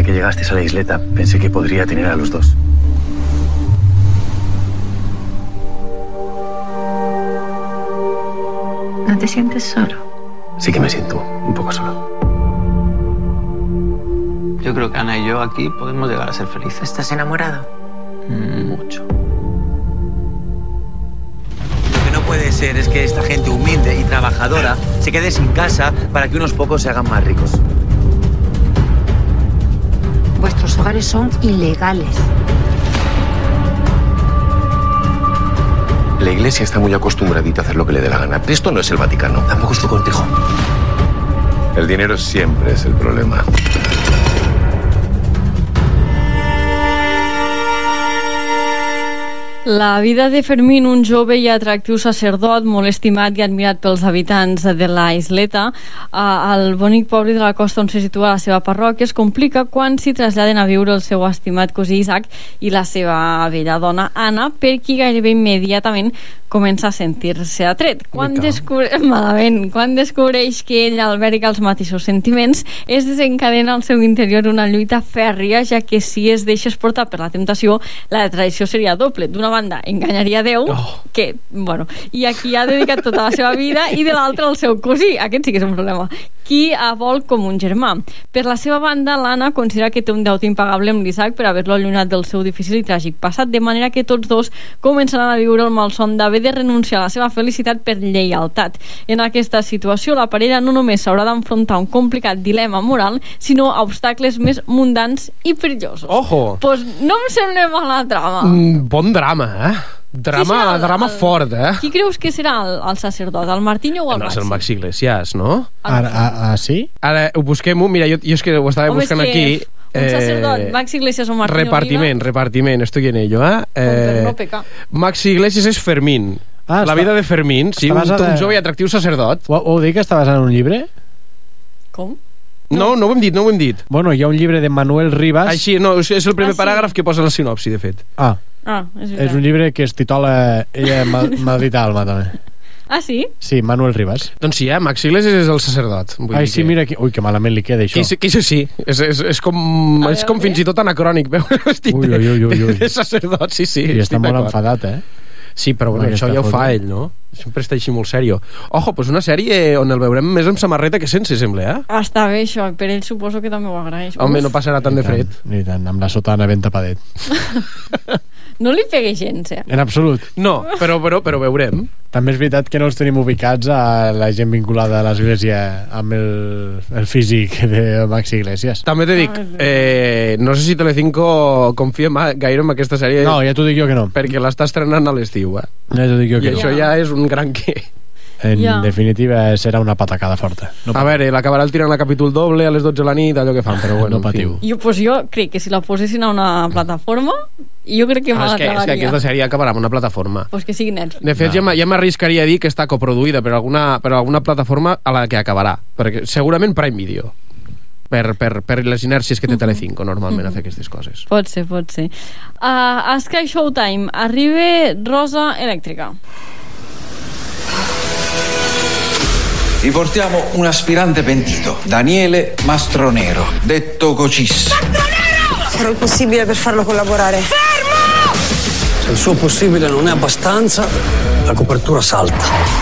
que llegasteis a la isleta, pensé que podría tener a los dos. ¿No te sientes solo? Sí que me siento un poco solo. Yo creo que Ana y yo aquí podemos llegar a ser felices. ¿Estás enamorado? Mucho. Lo que no puede ser es que esta gente humilde y trabajadora se quede sin casa para que unos pocos se hagan más ricos. Vuestros hogares son ilegales. La Iglesia está muy acostumbradita a hacer lo que le dé la gana. Esto no es el Vaticano. Tampoco es tu cortejo. El dinero siempre es el problema. La vida de Fermín, un jove i atractiu sacerdot molt estimat i admirat pels habitants de la isleta, al bonic poble de la costa on se situa la seva parròquia, es complica quan s'hi traslladen a viure el seu estimat cosí Isaac i la seva bella dona Anna, per qui gairebé immediatament comença a sentir-se atret. Quan descobreix que ell alberga els mateixos sentiments, es desencadena al seu interior una lluita fèrria, ja que si es deixes portar per la temptació, la traïció seria doble. D'una banda, enganyaria Déu, que, bueno, i a qui ha dedicat tota la seva vida, i de l'altra el seu cosí. Aquest sí que és un problema. Qui vol com un germà. Per la seva banda, l'Anna considera que té un deute impagable amb l'Isaac per haver-lo allunyat del seu difícil i tràgic passat, de manera que tots dos començaran a viure el malson d'haver de renunciar a la seva felicitat per lleialtat. En aquesta situació, la parella no només s'haurà d'enfrontar un complicat dilema moral, sinó a obstacles més mundans i perillosos. Ojo! Pues no em sembla mala trama. Bon drama, Drama fort, Qui creus que serà el sacerdot? El Martinho o el Maxi? El Maxi Iglesias, no? Sí? Ara ho busquem-ho. Mira, jo és que ho estava buscant aquí. Un sacerdot, Maxi Iglesias o Martinho Repartiment, estoy en ello, Per no pecar. Maxi Iglesias és Fermín. La vida de Fermín, sí, un jove i atractiu sacerdot. Ho dic que està basat en un llibre? Com? No ho hem dit. Bueno, hi ha un llibre de Manuel Rivas. Així, no, és el primer paràgraf que posa la sinopsi, de fet. És un llibre que es titula Ella maldita alma, també. Ah, sí? Sí, Manuel Rivas. Doncs sí, Maxi Iglesias és el sacerdot. Sí, mira aquí. Ui, que malament li queda, això. Que això sí, és com fins i tot anacrònic, veure vestit de sacerdot, sí. I està molt enfadat, Sí, però bueno, això ja ho fa ell, no? Sempre està així molt serio. Ojo, pues una sèrie on el veurem més amb samarreta que sense, sembla, Està bé, això. Per ell suposo que també ho agraeix. Home, no passarà tant de fred. Ni tant, amb la sotana ben tapadet. No li pegui gens, En absolut. No, però veurem. També és veritat que no els tenim ubicats a la gent vinculada a l'Església amb el físic de Maxi Iglesias. També t'he dic, no sé si Telecinco confia gaire en aquesta sèrie. No, ja t'ho dic jo que no. Perquè l'està estrenant a l'estiu, Ja t'ho dic jo que no. I això ja és un gran què. En definitiva serà una patacada forta. A veure, l'acabarà el tirant a capítol doble a les 12 de la nit, allò que fan, però bueno, no patiu. Jo crec que si la posessin a una plataforma, jo crec que és que aquesta sèrie acabarà amb una plataforma. Pues que sigui Netflix. De fet, ja m'arriscaria a dir que està coproduïda per alguna plataforma a la que acabarà, perquè segurament Prime Video, per les inèrcies que té Telecinco normalment a fer aquestes coses. Pot ser. A Sky Showtime arriba Rosa Elèctrica. Vi portiamo un aspirante pentito, Daniele Mastronero, detto Cocis. Mastronero! Farò il possibile per farlo collaborare. Fermo! Se il suo possibile non è abbastanza, la copertura salta.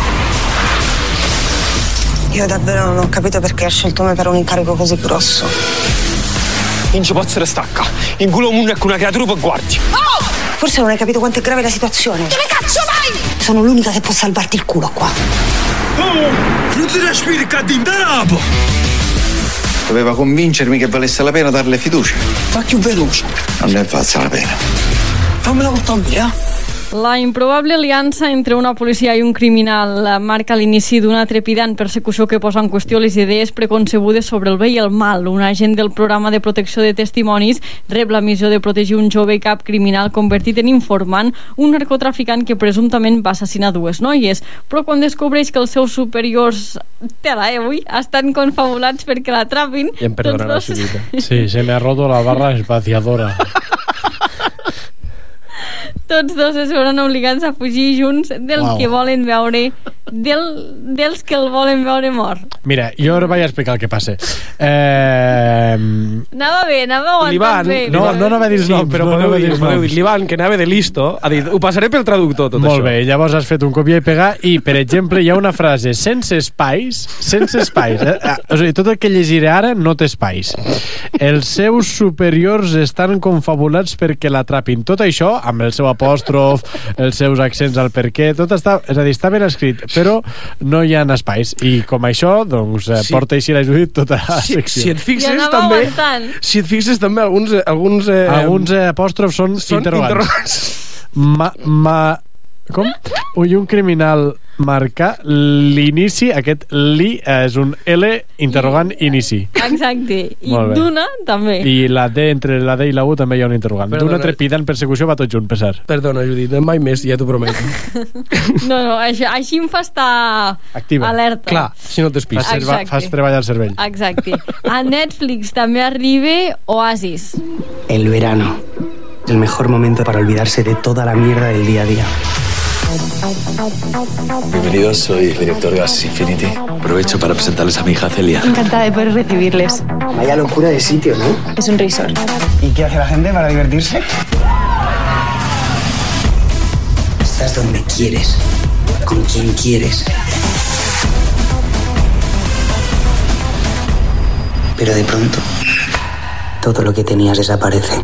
Io davvero non ho capito perché ha scelto me per un incarico così grosso. Non ci posso stacca. In culo mondo è con una creatura per guardi. Oh! Forse non hai capito quanto è grave la situazione. Dove cazzo vai? Sono l'unica che può salvarti il culo qua. Non si respiri qua dentro. Doveva convincermi che valesse la pena darle fiducia. Fa più veloce. Non ne valsa la pena. Fammela portare via. La improbable aliança entre una policia i un criminal marca l'inici d'una trepidant persecució que posa en qüestió les idees preconcebudes sobre el bé i el mal. Un agent del programa de protecció de testimonis rep la missió de protegir un jove i cap criminal convertit en informant, un narcotraficant que presumptament va assassinar dues noies. Però quan descobreix que els seus superiors estan confabulats perquè l'atrapin... I em perdonarà, Xulita. Sí, se me ha roto la barra espaciadora. Tots dos es veuran obligats a fugir junts del que volen veure dels que el volen veure mort. Mira, jo ara vaig explicar el que passa. Anava bé, anava aguantant bé. No anava a dir noms. Però podeu dir, l'Ivan, que anava de listo, ha dit, ho passaré pel traductor, tot Molt això. bé, llavors has fet un copiar i pegar i, per exemple, hi ha una frase sense espais. O sigui, tot el que llegiré ara no té espais. Els seus superiors estan confabulats perquè l'atrapin. Tot això, amb el seu apòstrof, els seus accents al perquè, tot està, és a dir, està ben escrit, però no hi ha espais. I com això, doncs, porta així la Judit tota la secció. Si et fixes també, alguns apòstrofs són interrogants. Com? Un criminal marca l'inici, aquest li és un L interrogant inici. Exacte. I d'una també. I la D, entre la D i la U també hi ha un interrogant. D'una trepidant persecució va tot junt, per cert. Perdona, Judit, mai més, ja t'ho prometo. No, així em fa estar activa. Alerta. Clar, si no t'espisses. Fas treballar el cervell. Exacte. A Netflix també arriba Oasis. El verano. El mejor momento para olvidarse de toda la mierda del día a día. Bienvenidos, soy el director de Oasis Infinity. Aprovecho para presentarles a mi hija Celia. Encantada de poder recibirles. Vaya locura de sitio, ¿no? Es un resort. ¿Y qué hace la gente para divertirse? Estás donde quieres, con quien quieres. Pero de pronto, todo lo que tenías desaparece.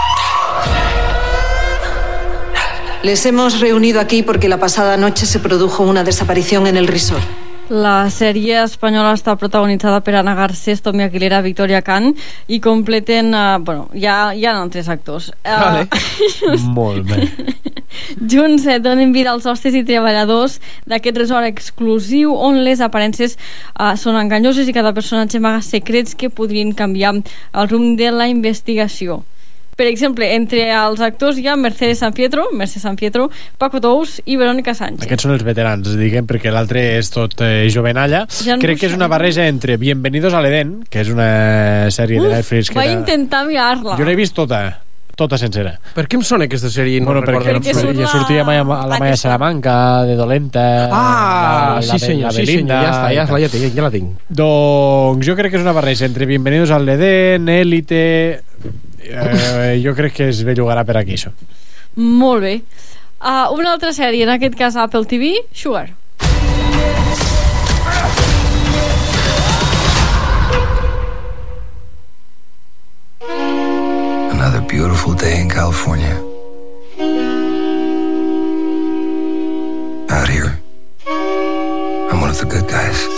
Les hemos reunido aquí porque la pasada noche se produjo una desaparición en el resort. La sèrie espanyola està protagonitzada per Ana Garcés, Tommy Aguilera, Victoria Khan i completen... hi ha altres actors. Vale. Molt bé. Junts donen vida als hostes i treballadors d'aquest resort exclusiu on les aparences són enganyoses i cada personatge amaga secrets que podrien canviar el rumb de la investigació. Per exemple, entre els actors hi ha Mercè San Pietro, Paco Tous i Verónica Sánchez. Aquests són els veterans, diguem, perquè l'altre és tot jovenalla. Ja crec que és una barreja entre Bienvenidos al Edén, que és una sèrie de Netflix que vaig intentar mirar-la. Jo l'he vist tota sencera. Per què em sona aquesta sèrie? No recordo. Jo sortia a la Maya Salamanca, de Dolenta... sí senyor, ja la tinc. Doncs jo crec que és una barreja entre Bienvenidos al Edén, Élite... jo crec que es bellugarà per aquí, això. Molt bé. Una altra sèrie, en aquest cas Apple TV, Sugar. Another beautiful day in California. Out here, I'm one of the good guys.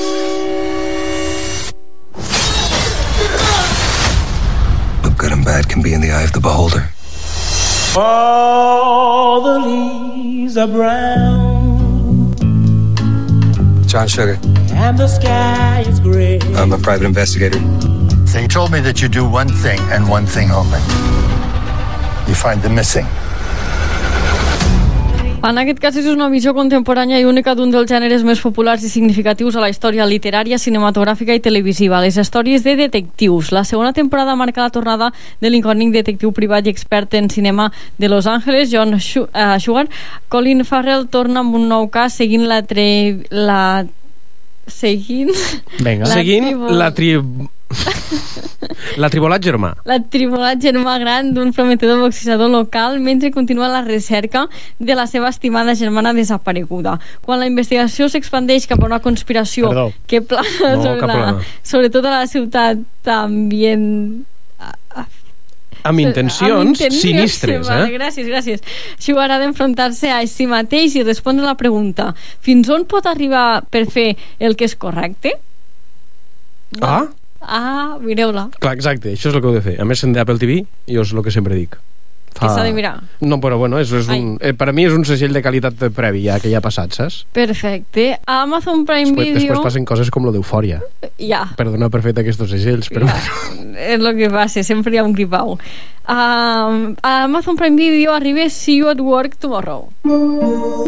Good and bad can be in the eye of the beholder. All the leaves are brown. John Sugar. And the sky is gray. I'm a private investigator. They told me that you do one thing and one thing only. You find the missing. En aquest cas és una visió contemporània i única d'un dels gèneres més populars i significatius a la història literària, cinematogràfica i televisiva, les històries de detectius. La segona temporada marca la tornada de l'icònic detectiu privat i expert en cinema de Los Angeles, John Sugar. Colin Farrell torna amb un nou cas seguint l'atribolat germà. L'atribolat germà gran d'un prometedor boxejador local mentre continua la recerca de la seva estimada germana desapareguda. Quan la investigació s'expandeix cap a una conspiració que plana sobre tota la ciutat amb intencions sinistres. Gràcies. Sugar ha d'enfrontar-se a si mateix i respondre a la pregunta: fins on pot arribar per fer el que és correcte? Mireu-la. Clar, exacte, això és el que heu de fer. A més, en d'Apple TV, jo és el que sempre dic. Que s'ha de mirar. No, però bueno, per a mi és un segell de qualitat previ, ja que ja ha passat, saps? Perfecte. A Amazon Prime Video... Després passen coses com lo d'Eufòria. Ja. Perdona per fer aquests segells, però... És el que passa, sempre hi ha un gripau. A Amazon Prime Video arriba See You at Work Tomorrow.